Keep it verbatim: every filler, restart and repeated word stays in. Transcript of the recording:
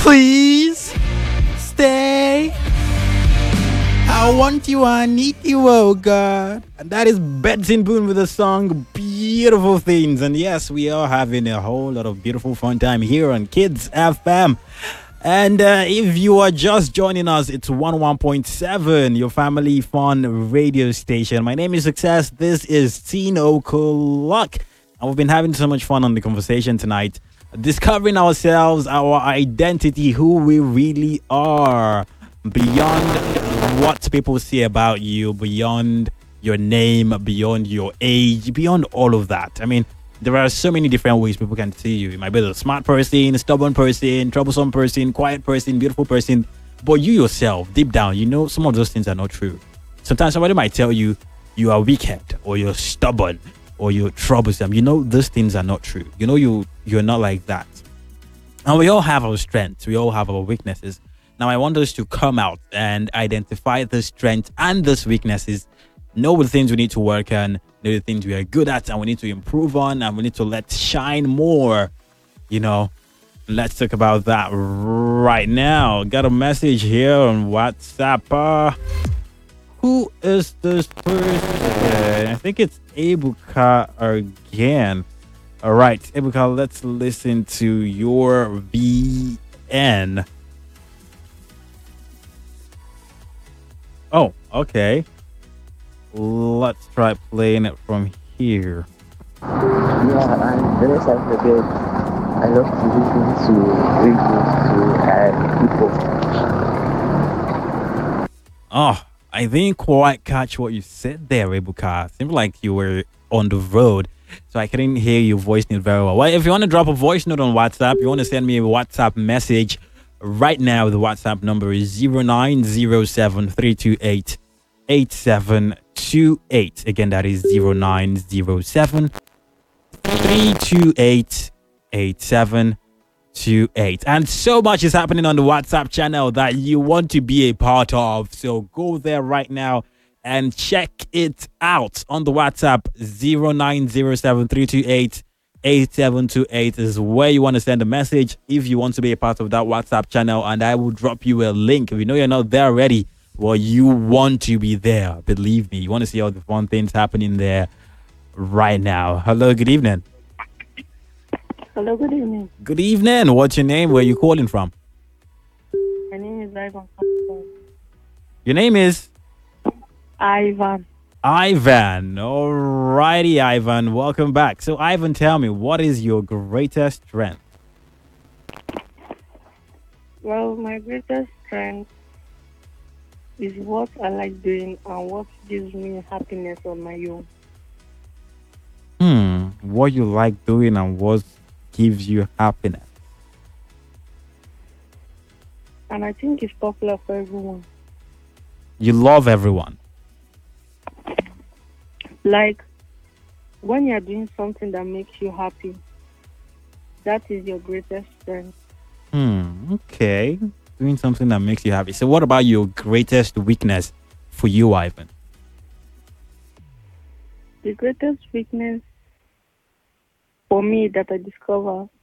Please stay. I want you, I need you, oh God. And that is Benson Boone with the song Beautiful Things. And yes, we are having a whole lot of beautiful fun time here on Kids F M. And uh, if you are just joining us, it's one oh one point seven, your family fun radio station. My name is Success. This is Tino O'Clock. And we've been having so much fun on the conversation tonight, discovering ourselves, our identity, who we really are, beyond what people say about you, beyond your name, beyond your age, beyond all of that. I mean, there are so many different ways people can see you. You might be a smart person, a stubborn person, troublesome person, quiet person, beautiful person. But you yourself, deep down, you know some of those things are not true. Sometimes somebody might tell you you are wicked, or you're stubborn, or you're troublesome. You know those things are not true. You know you, you're not like that. And we all have our strengths. We all have our weaknesses. Now, I want us to come out and identify the strengths and those weaknesses, know the things we need to work on, know the things we are good at and we need to improve on, and we need to let shine more. You know, let's talk about that right now. Got a message here on WhatsApp. Uh, who is this person? I think it's Ebuka again. All right, Ebuka, let's listen to your V N. Oh, okay. Let's try playing it from here. Yeah, I'm very excited. I love to listen to radio, to uh, people. Oh, I didn't quite catch what you said there, Ebuka. It seemed like you were on the road, so I couldn't hear your voice note very well. Well, if you want to drop a voice note on WhatsApp, you want to send me a WhatsApp message right now, the WhatsApp number is zero nine zero seven three two eight eight seven two eight. Again, that is zero nine zero seven three two eight eight seven two eight. And so much is happening on the WhatsApp channel that you want to be a part of. So go there right now and check it out on the WhatsApp. Zero nine zero seven three two eight eight seven two eight is where you want to send a message if you want to be a part of that WhatsApp channel, and I will drop you a link. If you know you're not there already, well, you want to be there. Believe me, you want to see all the fun things happening there right now. Hello, good evening. Hello, good evening. Good evening. What's your name? Where are you calling from? My name is Ivan. Your name is Ivan. Ivan. Alrighty, Ivan. Welcome back. So, Ivan, tell me, what is your greatest strength? Well, my greatest strength is what I like doing and what gives me happiness on my own. Hmm. What you like doing and what gives you happiness? And I think it's popular for everyone. You love everyone. Like, when you're doing something that makes you happy, that is your greatest strength. Hmm. Okay. Doing something that makes you happy. So, what about your greatest weakness for you, Ivan? The greatest weakness for me that I discover